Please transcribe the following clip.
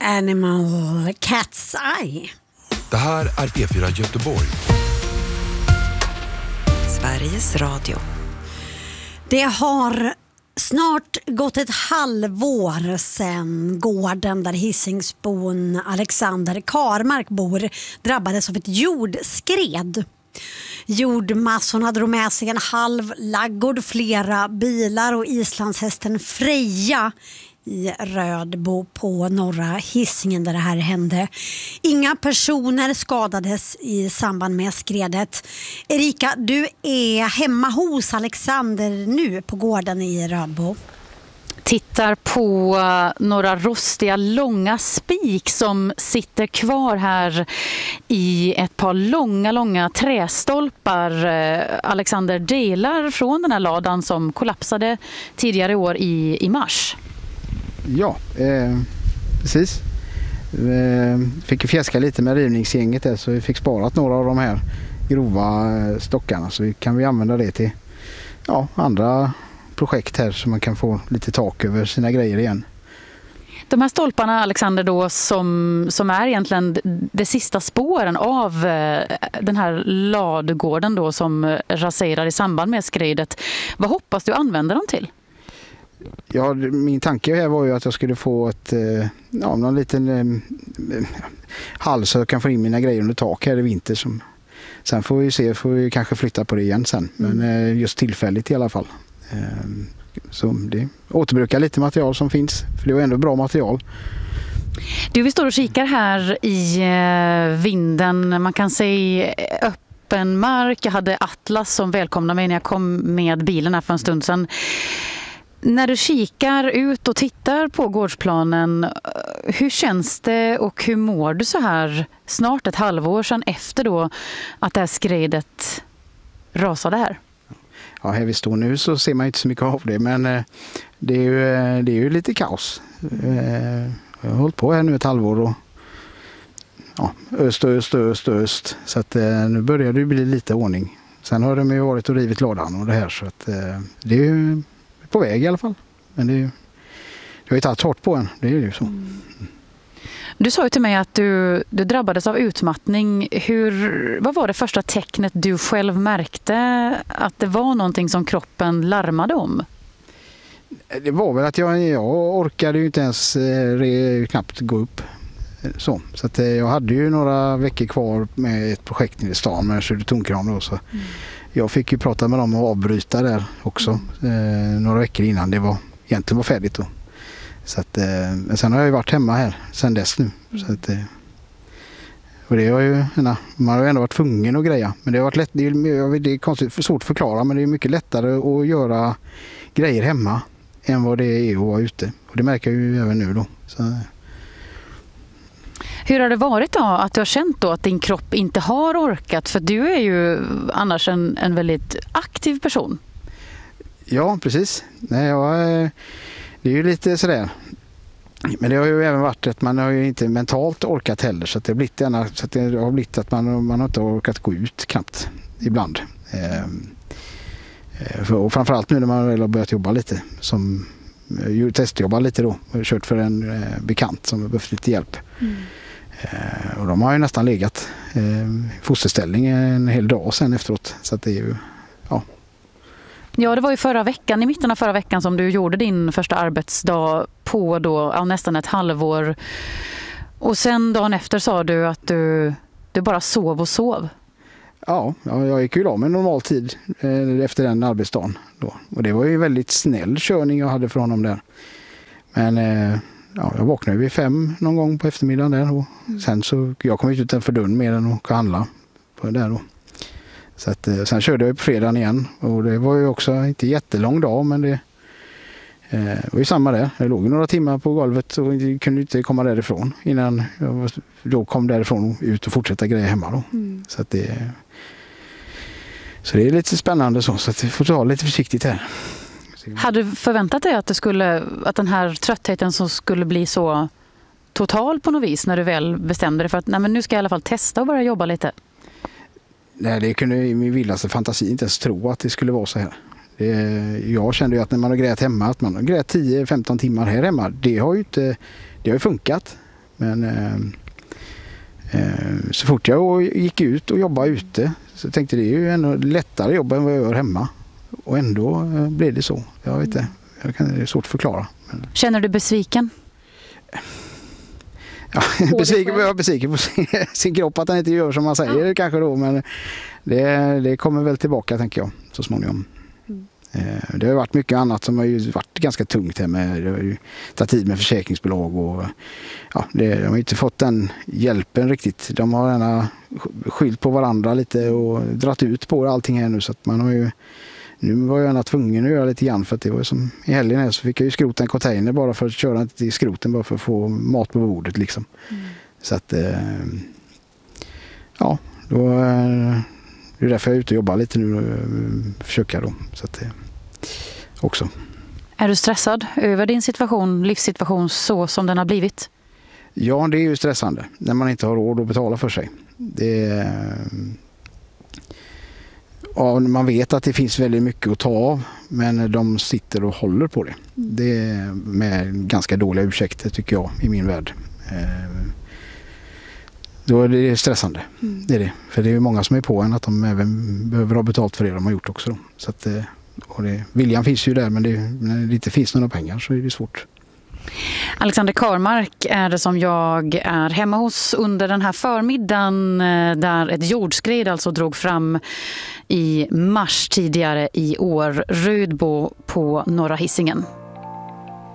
Animal Cat's Eye. Det här är P4 Göteborg. Sveriges Radio. Det har snart gått ett halvår sedan gården där Hisingsbon Alexander Karmark bor drabbades av ett jordskred. Jordmassorna drog med sig en halv laggård, flera bilar och islandshästen Freja i Rödbo på norra Hisingen där det här hände. Inga personer skadades i samband med skredet. Erika, du är hemma hos Alexander nu på gården i Rödbo. Tittar på några rostiga långa spik som sitter kvar här i ett par långa trästolpar. Alexander delar från den här ladan som kollapsade tidigare i år i mars. Ja, precis. Fick fjäska lite med rivningsgänget där, så vi fick sparat några av de här grova stockarna, så vi kan använda det till andra projekt här så man kan få lite tak över sina grejer igen. De här stolparna, Alexander, då, som är egentligen de sista spåren av den här ladugården då, som raserar i samband med skredet. Vad hoppas du använda dem till? Ja, min tanke här var ju att jag skulle få någon liten hall så jag kan få in mina grejer under tak här i vinter. Sen får vi kanske flytta på det igen sen. Men just tillfälligt i alla fall. Så det återbrukar lite material som finns. För det var ändå bra material. Vi står och kikar här i vinden. Man kan se öppen mark. Jag hade Atlas som välkomnade mig när jag kom med bilen här för en stund sedan. När du kikar ut och tittar på gårdsplanen, hur känns det och hur mår du så här snart ett halvår sedan efter då att det här skredet rasade här? Ja, här vi står nu så ser man inte så mycket av det, men det är ju lite kaos. Jag har hållit på här nu ett halvår och öst. Så att nu börjar det bli lite ordning. Sen har de ju varit och rivit lådan och det här, så att det är ju på väg i alla fall. Men det har ju tagit hårt på en, det är ju så. Du sa ju till mig att du drabbades av utmattning. Vad var det första tecknet du själv märkte att det var någonting som kroppen larmade om? Det var väl att jag orkade ju inte ens knappt gå upp. Så att jag hade ju några veckor kvar med ett projekt i stan med Södertornkram då, så jag fick ju prata med dem och avbryta där också några veckor innan det egentligen var färdigt då. Så att, men sen har jag ju varit hemma här sen dess nu. Så att, och det har ju, man har ju ändå varit tvungen att greja. Men det har varit lätt, det är konstigt, svårt att förklara, men det är mycket lättare att göra grejer hemma än vad det är att vara ute. Och det märker jag ju även nu då. Så. Hur har det varit då att du har känt då att din kropp inte har orkat? För du är ju annars en väldigt aktiv person. Ja, precis. Nej, det är ju lite sådär. Men det har ju även varit att man har ju inte mentalt orkat heller. Så att det har blivit att man har inte orkat gå ut knappt ibland. Och framförallt nu när man väl har börjat jobba lite. Som testjobba lite då. Och kört för en bekant som har behövt lite hjälp. Och de har ju nästan legat fosterställning en hel dag sen efteråt. Så att det är ju, Ja, det var ju i mitten av förra veckan som du gjorde din första arbetsdag på då, nästan ett halvår. Och sen dagen efter sa du att du bara sov och sov. Ja, jag gick ju av med normal tid efter den arbetsdagen då. Och det var ju väldigt snäll körning jag hade från honom där. Men jag vaknade vid 5 någon gång på eftermiddagen där. Och sen så jag kom inte ut för dörren mer än att handla på det där då. Så att, sen körde jag på fredagen igen och det var ju också inte jättelång dag, men det var ju samma där. Jag låg några timmar på golvet och kunde inte komma därifrån innan jag då kom därifrån och ut och fortsätta grejer hemma då. Så att så det är lite spännande så att vi får ta lite försiktigt här. Hade du förväntat dig att den här tröttheten som skulle bli så total på något vis när du väl bestämde dig för att nu ska jag i alla fall testa och börja jobba lite? Nej, det kunde i min vildaste fantasi inte ens tro att det skulle vara så här. Jag kände ju att när man har grejat hemma, att man har grejat 10-15 timmar här hemma, det har ju funkat. Men så fort jag gick ut och jobbade ute så tänkte det är ju ändå lättare jobb än vad jag gör hemma. Och ändå blev det så. Jag vet inte. Det är svårt att förklara. Känner du besviken? Ja, besviken på sin kropp att han inte gör som man säger kanske då. Men det kommer väl tillbaka tänker jag så småningom. Det har varit mycket annat som har ju varit ganska tungt här med. Det har ju tagit tid med försäkringsbolag och ja, de har inte fått den hjälpen riktigt. De har gärna skyllt på varandra lite och dratt ut på allting här nu så att man har ju. Nu var jag gärna tvungen att göra lite grann för att det var som i helgen här så fick jag ju skrota en container bara för att köra till skroten bara för att få mat på bordet liksom. Så att ja, då det är därför jag är ute och jobbar lite nu och försöker då så att också. Är du stressad över din situation, livssituation så som den har blivit? Ja, det är ju stressande när man inte har råd att betala för sig. Ja, man vet att det finns väldigt mycket att ta av men de sitter och håller på det. Det är med ganska dåliga ursäkter tycker jag i min värld. Då är det stressande. Det är det. För det är ju många som är på en att de även behöver ha betalt för det de har gjort också. Då. Så att, viljan finns ju där men när det inte finns några pengar så är det svårt. Alexander Karmark är det som jag är hemma hos under den här förmiddagen där ett jordskred alltså drog fram i mars tidigare i år, Rödbo på Norra Hisingen.